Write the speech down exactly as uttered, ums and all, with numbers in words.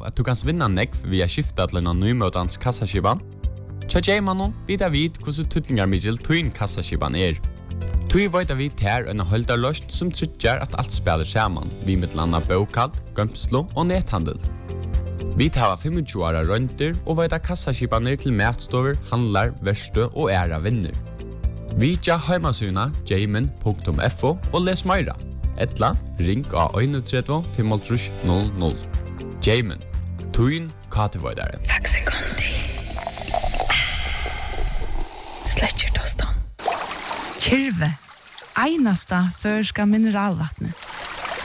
at du kan vinna nekv via skifta til en nymøtans kassaskipan. Tja Jaymanon vidar vid hvordan tutningar middel tuin kassaskipan er. Tui veit vi ter en holdarløst som tryggjar at alt spiller saman, vi med landa bokald, gømslo og nethandel. Vi tar tjuefem åra rønter og veit kassaskipaner til matstover, handlar, verste og æra vinner. Vi tja heimasuna jayman punktum f o og les meira. Etla, ring av tre ett fem tre null null. Jayman, tuin katevoidare. Faxe kondi. Sletcher tostan. Kyrve, einasta førska mineralvattnet.